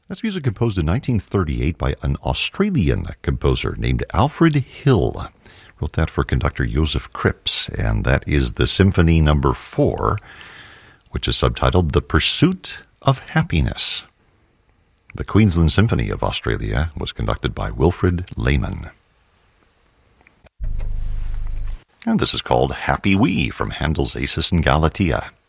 That's music composed in 1938 by an Australian composer named Alfred Hill. Wrote that for conductor Joseph Cripps, and that is the Symphony No. 4, which is subtitled The Pursuit of Happiness. The Queensland Symphony of Australia was conducted by Wilfred Lehman. And this is called Happy Wee from Handel's Acis and Galatea.